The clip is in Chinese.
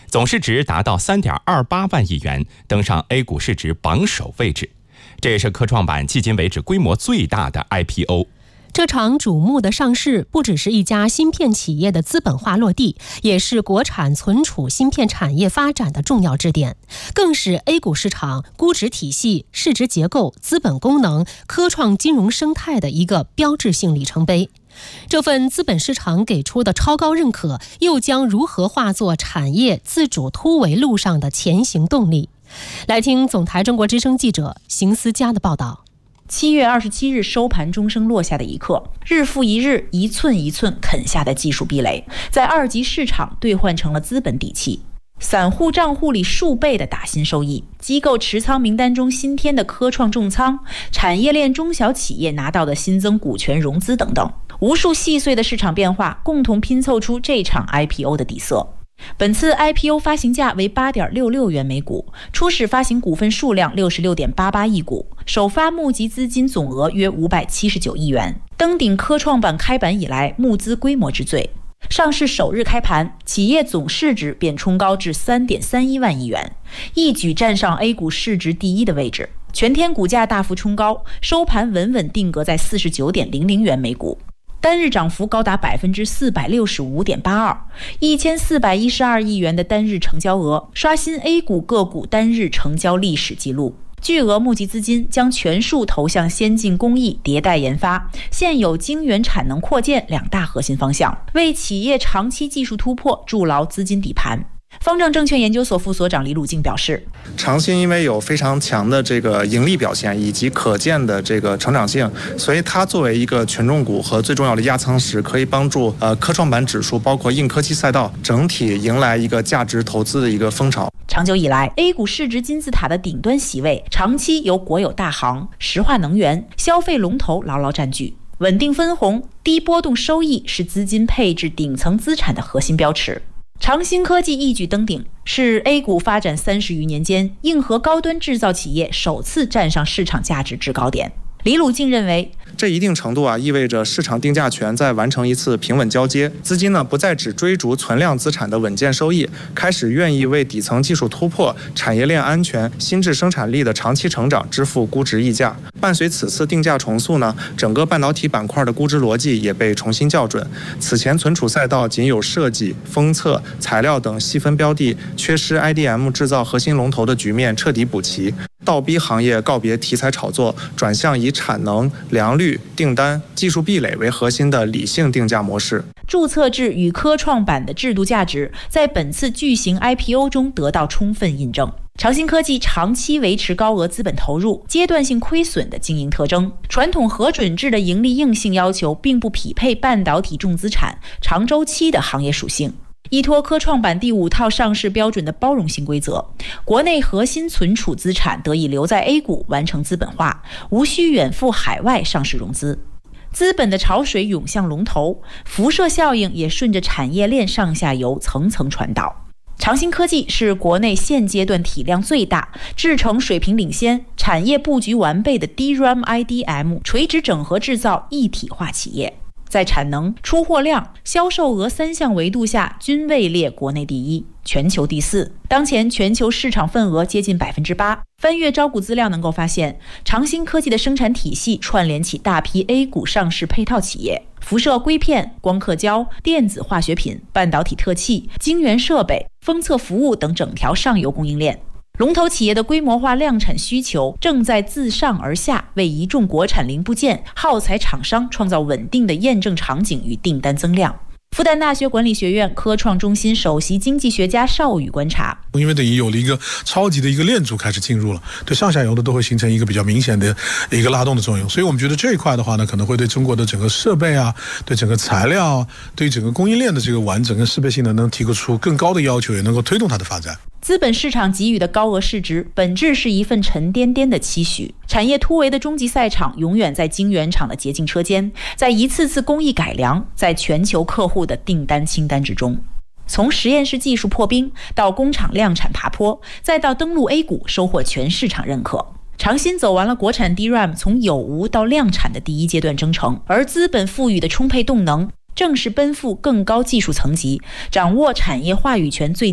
总市值达到3.28万亿元，登上 A 股市值榜首位置。这也是科创板迄今为止规模最大的 IPO。 这场瞩目的上市不只是一家芯片企业的资本化落地，也是国产存储芯片产业发展的重要支点，更是 A 股市场估值体系、市值结构、资本功能、科创金融生态的一个标志性里程碑。这份资本市场给出的超高认可，又将如何化作产业自主突围路上的前行动力？来听总台中国之声记者邢思佳的报道。 7月27日收盘钟声落下的一刻，日复一日，一寸一寸啃下的技术壁垒，在二级市场兑换成了资本底气。散户账户里数倍的打新收益，机构持仓名单中新添的科创重仓，产业链中小企业拿到的新增股权融资等等，无数细碎的市场变化共同拼凑出这场 IPO 的底色。本次 IPO 发行价为 8.66 元每股，初始发行股份数量 66.88 亿股，首发募集资金总额约579亿元，登顶科创板开板以来募资规模之最。上市首日开盘，企业总市值便冲高至 3.31 万亿元，一举站上 A 股市值第一的位置。全天股价大幅冲高，收盘稳稳定格在 49.00 元每股，单日涨幅高达 465.82%， 1412亿元的单日成交额，刷新 A 股个股单日成交历史记录。巨额募集资金将全数投向先进工艺、迭代研发、现有晶圆产能扩建两大核心方向，为企业长期技术突破筑牢资金底盘。方正证券研究所副所长李鲁静表示， 长鑫因为有非常强的这个盈利表现以及可见的这个成长性，所以它作为一个权重股和最重要的压舱石，可以帮助科创板指数包括硬科技赛道整体迎来一个价值投资的一个风潮。 长久以来 A 股市值金字塔的顶端席位长期由国有大行、石化能源、消费龙头牢牢占据，稳定分红、低波动收益是资金配置顶层资产的核心标尺。长鑫科技一举登顶，是 A 股发展30余年间硬核高端制造企业首次站上市场价值制高点。李鲁静认为， 这一定程度意味着市场定价权在完成一次平稳交接，资金不再只追逐存量资产的稳健收益，开始愿意为底层技术突破、产业链安全、新质生产力的长期成长支付估值溢价。伴随此次定价重塑整个半导体板块的估值逻辑也被重新校准。此前存储赛道仅有设计、封测、材料等细分标的，缺失 IDM 制造核心龙头的局面彻底补齐。倒逼行业告别题材炒作，转向以产能、良率、订单、技术壁垒为核心的理性定价模式。 注册制与科创板的制度价值在本次巨型 IPO 中得到充分印证。长鑫科技长期维持高额资本投入、阶段性亏损的经营特征，传统核准制的盈利硬性要求并不匹配半导体重资产、长周期的行业属性。依托科创板第5套上市标准的包容性规则，国内核心存储资产得以留在 A 股完成资本化，无需远赴海外上市融资。资本的潮水涌向龙头，辐射效应也顺着产业链上下游层层传导。长鑫科技是国内现阶段体量最大、制程水平领先、产业布局完备的 DRAM、IDM 垂直整合制造一体化企业，在产能、出货量、销售额3项维度下均位列国内第一、全球第4。当前全球市场份额接近 8%。翻阅招股资料能够发现，长鑫科技的生产体系串联起大批 A 股上市配套企业，辐射硅片、光刻胶、电子化学品、半导体特器、晶圆设备、封测服务等整条上游供应链。龙头企业的规模化量产需求正在自上而下为一众国产零部件、耗材厂商创造稳定的验证场景与订单增量。复旦大学管理学院科创中心首席经济学家邵宇观察， 因为等于有了一个超级的一个链组开始进入了，对上下游的都会形成一个比较明显的一个拉动的作用，所以我们觉得这一块的话呢，可能会对中国的整个设备对整个材料对整个供应链的这个完整跟适配性能提出更高的要求，也能够推动它的发展。 资本市场给予的高额市值本质是一份沉甸甸的期许，产业突围的终极赛场永远在晶圆厂的洁净车间，在一次次工艺改良，在全球客户的订单清单之中。从实验室技术破冰到工厂量产爬坡，再到登陆 A 股收获全市场认可，长鑫走完了国产 DRAM 从有无到量产的第一阶段征程，而资本赋予的充沛动能正是奔赴更高技术层级，掌握产业话语权最